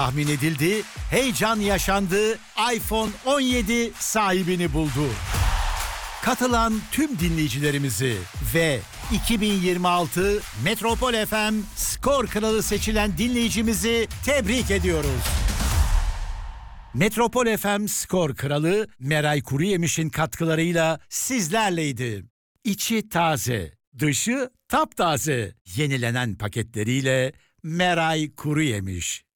Tahmin edildi, heyecan yaşandı, iPhone 17 sahibini buldu. Katılan tüm dinleyicilerimizi ve 2026 Metropol FM Skor Kralı seçilen dinleyicimizi tebrik ediyoruz. Metropol FM Skor Kralı Meray Kuruyemiş'in katkılarıyla sizlerleydi. İçi taze, dışı taptaze, yenilenen paketleriyle Meray Kuruyemiş.